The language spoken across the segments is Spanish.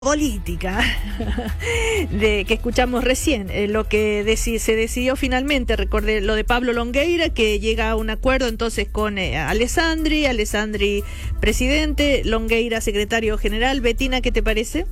Política de que escuchamos recién, lo que se decidió finalmente, recordé lo de Pablo Longueira, que llega a un acuerdo entonces con Alessandri presidente, Longueira secretario general. Betina, ¿qué te parece?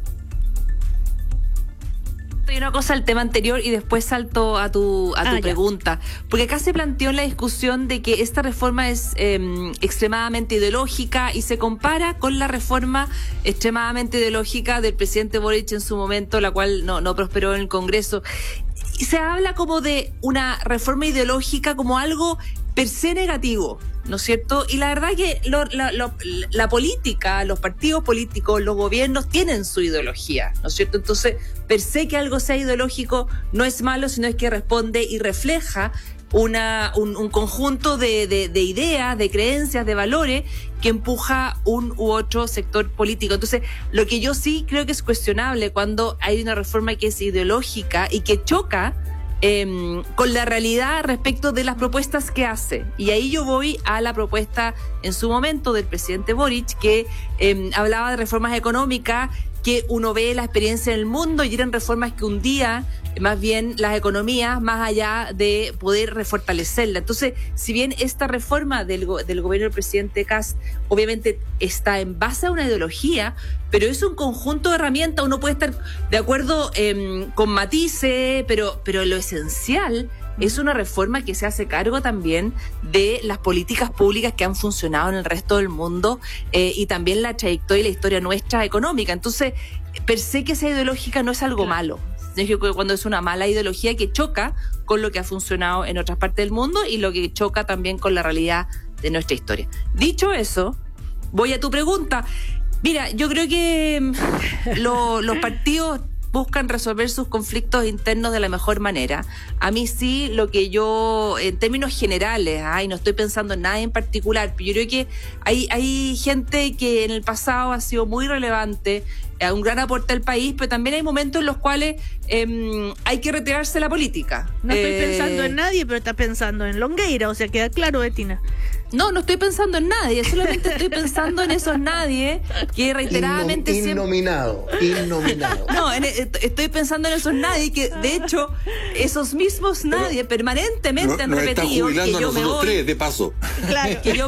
Y una cosa al tema anterior y después salto a tu pregunta, porque acá se planteó en la discusión de que esta reforma es extremadamente ideológica y se compara con la reforma extremadamente ideológica del presidente Boric en su momento, la cual no prosperó en el Congreso. Y se habla como de una reforma ideológica como algo per se negativo, ¿no es cierto? Y la verdad que la política, los partidos políticos, los gobiernos tienen su ideología, ¿no es cierto? Entonces, per se que algo sea ideológico no es malo, sino es que responde y refleja un conjunto de ideas, de creencias, de valores que empuja un u otro sector político. Entonces, lo que yo sí creo que es cuestionable cuando hay una reforma que es ideológica y que choca con la realidad respecto de las propuestas que hace. Y ahí yo voy a la propuesta en su momento del presidente Boric, que hablaba de reformas económicas, que uno ve la experiencia en el mundo y eran reformas que hundían más bien las economías más allá de poder refortalecerla. Entonces, si bien esta reforma del gobierno del presidente Kast obviamente está en base a una ideología, pero es un conjunto de herramientas, uno puede estar de acuerdo con matices, pero lo esencial es una reforma que se hace cargo también de las políticas públicas que han funcionado en el resto del mundo y también la trayectoria y la historia nuestra económica. Entonces, per se que sea ideológica no es algo malo. Cuando es una mala ideología que choca con lo que ha funcionado en otras partes del mundo y lo que choca también con la realidad de nuestra historia. Dicho eso, voy a tu pregunta. Mira, yo creo que los partidos buscan resolver sus conflictos internos de la mejor manera. A mí sí, lo que yo, en términos generales, y no estoy pensando en nada en particular, pero yo creo que hay gente que en el pasado ha sido muy relevante, un gran aporte al país, pero también hay momentos en los cuales hay que retirarse de la política. No estoy pensando en nadie, pero está pensando en Longueira, o sea, queda claro, Betina. No estoy pensando en nadie, solamente estoy pensando en esos nadie que reiteradamente Innominado. No, estoy pensando en esos nadie que, de hecho, esos mismos nadie permanentemente han repetido que yo me voy. Tres, de paso. Claro, que yo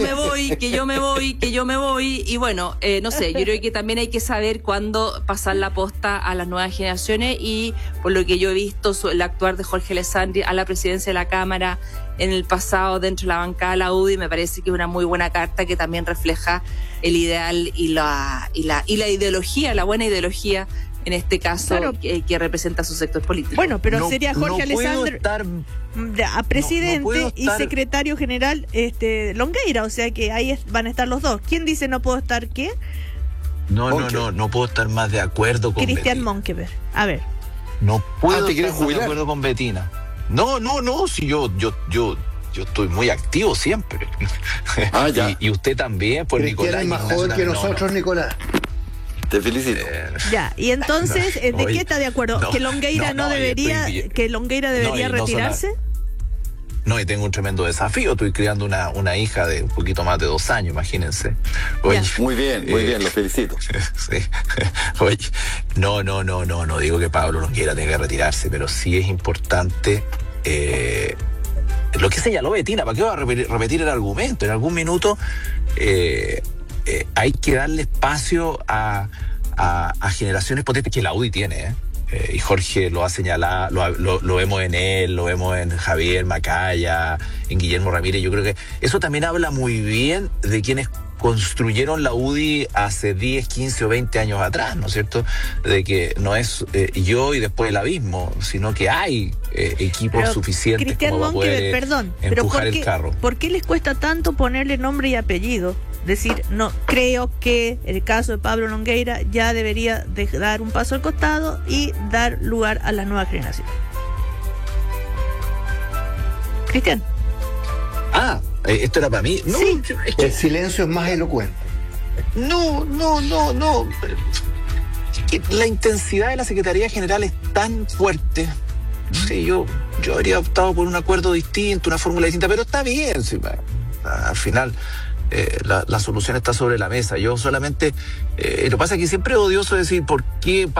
me voy, y bueno, no sé, yo creo que también hay que saber cuándo pasar la posta a las nuevas generaciones y por lo que yo he visto, el actuar de Jorge Alessandri a la presidencia de la Cámara en el pasado dentro de la bancada de la UDI me parece que es una muy buena carta que también refleja el ideal y la ideología, la buena ideología en este caso, claro, que representa su sector político. Bueno, pero sería Jorge Alessandri a presidente y secretario general Longueira, o sea que ahí van a estar los dos. ¿Quién dice no puedo estar qué? No puedo estar más de acuerdo con Cristian Monkeberg. A ver. No puedo ¿te estar quieres más de acuerdo con Betina. No, si yo estoy muy activo siempre. Ya. Y usted también, pues Nicolás. Es más joven que nosotros, Nicolás. Te felicito. Ya, y entonces, ¿de qué está de acuerdo? ¿Que Longueira debería retirarse? No, y tengo un tremendo desafío. Estoy criando una hija de un poquito más de 2 años, imagínense. Oye, muy bien, lo felicito. Sí. Oye, no digo que Pablo Longueira tenga que retirarse, pero sí es importante lo que señaló Betina. ¿Para qué va a repetir el argumento? En algún minuto hay que darle espacio a generaciones potentes que la UDI tiene, y Jorge lo ha señalado, lo vemos en él, lo vemos en Javier Macaya, en Guillermo Ramírez. Yo creo que eso también habla muy bien de quienes construyeron la UDI hace 10, 15 o 20 años atrás, ¿no es cierto? De que no es yo y después el abismo, sino que hay equipos suficientes Cristian como para poder empujar el carro. ¿Por qué les cuesta tanto ponerle nombre y apellido? Decir, no, creo que el caso de Pablo Longueira ya debería dar un paso al costado y dar lugar a la nueva generación. Cristian. Esto era para mí. No, sí. El silencio es más elocuente. No. Es que la intensidad de la Secretaría General es tan fuerte. Sí, yo habría optado por un acuerdo distinto, una fórmula distinta, pero está bien. Sí, al final la solución está sobre la mesa. Yo solamente, lo que pasa es que siempre es odioso decir por qué